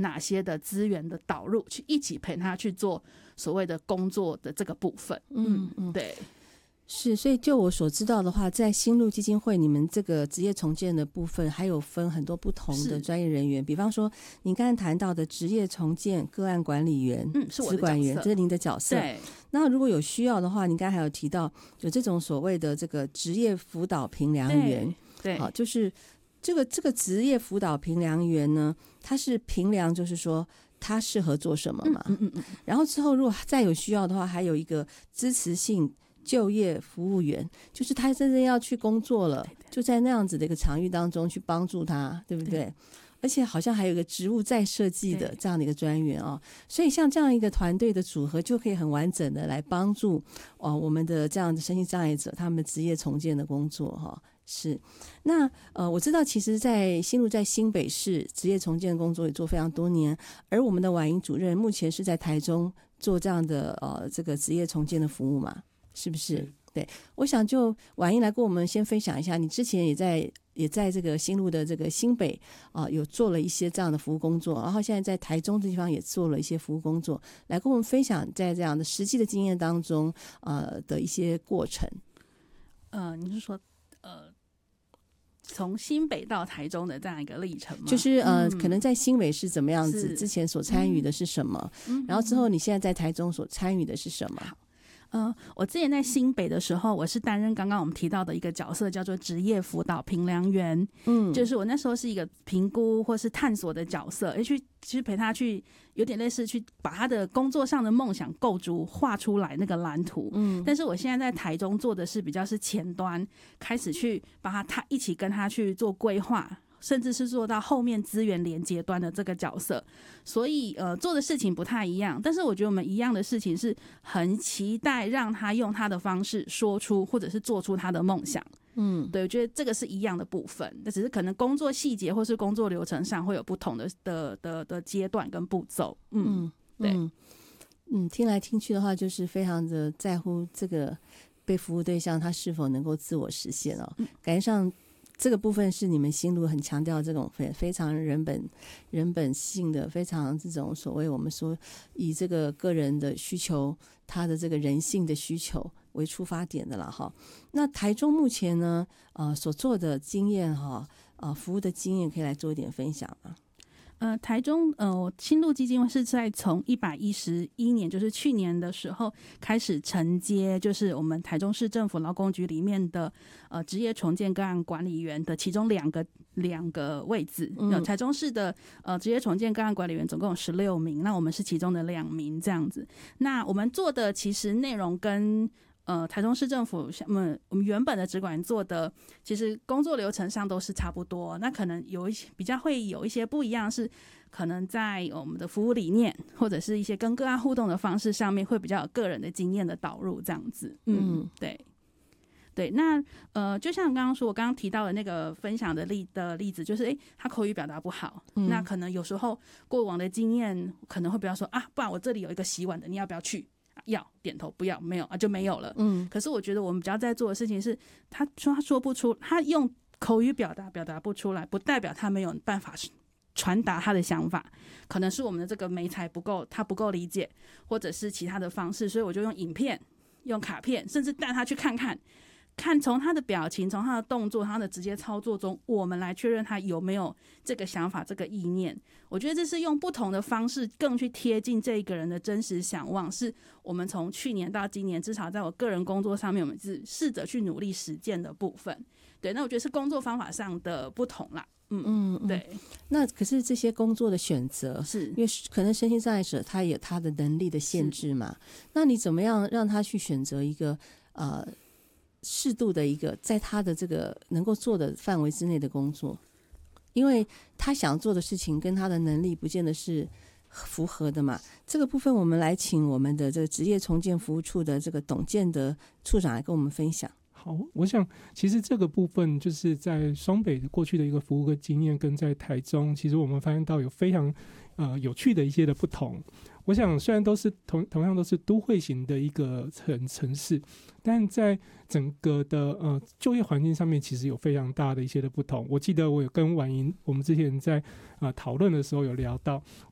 哪些的资源的导入，去一起陪他去做所谓的工作的这个部分。对。 是，所以就我所知道的话，在新路基金会你们这个职业重建的部分还有分很多不同的专业人员，比方说你刚才谈到的职业重建个案管理员， 是我的角色， 这是您的角色。 对。 那如果有需要的话，您刚才还有提到有这种所谓的这个职业辅导评量员， 对， 就是这个职业辅导评量员呢，他是评量就是说他适合做什么嘛，然后之后如果再有需要的话，还有一个支持性就业服务员，就是他真正要去工作了，就在那样子的一个场域当中去帮助他，对不对？而且好像还有一个职务再设计的这样的一个专员所以像这样一个团队的组合就可以很完整的来帮助我们的这样的身心障碍者他们职业重建的工作是。那我知道其实在新路在新北市职业重建工作也做非常多年，而我们的婉莹主任目前是在台中做这样的这个职业重建的服务嘛，是不是？对，我想就婉莹来跟我们先分享一下，你之前也在这个新路的这个新北有做了一些这样的服务工作，然后现在在台中这地方也做了一些服务工作，来跟我们分享在这样的实际的经验当中的一些过程。 你是说从新北到台中的这样一个历程吗？ 就是可能在新北是怎么样子，之前所参与的是什么，然后之后你现在在台中所参与的是什么？ 我之前在新北的时候，我是担任刚刚我们提到的一个角色，叫做职业辅导评量员。就是我那时候是一个评估或是探索的角色，去陪他去有点类似去把他的工作上的梦想构筑画出来那个蓝图。但是我现在在台中做的是比较是前端，开始去把他一起跟他去做规划，甚至是做到后面资源连接端的这个角色，所以做的事情不太一样，但是我觉得我们一样的事情是很期待让他用他的方式说出或者是做出他的梦想。对，我觉得这个是一样的部分，但只是可能工作细节或是工作流程上会有不同的阶段跟步骤。对， 听来听去的话，就是非常的在乎这个被服务对象他是否能够自我实现感觉上这个部分是你们新路很强调这种非常人本性的，非常这种所谓我们说以这个个人的需求，他的这个人性的需求为出发点的了那台中目前呢所做的经验服务的经验可以来做一点分享吗？ 台中新路基金会是在从111年，就是去年的时候开始承接，就是我们台中市政府劳工局里面的职业重建个案管理员的其中两个位置。台中市的职业重建个案管理员总共有16名，那我们是其中的2名这样子。那我们做的其实内容跟台中市政府我们原本的职管做的其实工作流程上都是差不多，那可能有一些比较会有一些不一样，是可能在我们的服务理念或者是一些跟个案互动的方式上面会比较有个人的经验的导入这样子。对，那就像刚刚说我刚刚提到的那个分享的例子，就是他口语表达不好，那可能有时候过往的经验可能会比较说不然我这里有一个洗碗的，你要不要去？要，点头，不要，没有就没有了。可是我觉得我们比较在做的事情是，他说不出，他用口语表达不出来，不代表他没有办法传达他的想法，可能是我们的这个媒材不够，他不够理解，或者是其他的方式，所以我就用影片、用卡片，甚至带他去看从他的表情、从他的动作、他的直接操作中，我们来确认他有没有这个想法、这个意念。我觉得这是用不同的方式更去贴近这一个人的真实想望，是我们从去年到今年，至少在我个人工作上面，我们是试着去努力实践的部分。对，那我觉得是工作方法上的不同啦。对。 那可是这些工作的选择， 是因为可能身心障碍者他有他的能力的限制嘛？那你怎么样让他去选择一个适度的一个在他的这个能够做的范围之内的工作？因为他想做的事情跟他的能力不见得是符合的嘛。这个部分我们来请我们的这个职业重建服务处的这个董建德处长来跟我们分享。 好，我想其实这个部分就是在双北过去的一个服务的经验，跟在台中其实我们发现到有非常有趣的一些的不同。我想虽然都是同样都是都会型的一个城市，但在整个的就业环境上面其实有非常大的一些的不同。我记得我有跟婉莹我们之前在讨论的时候有聊到，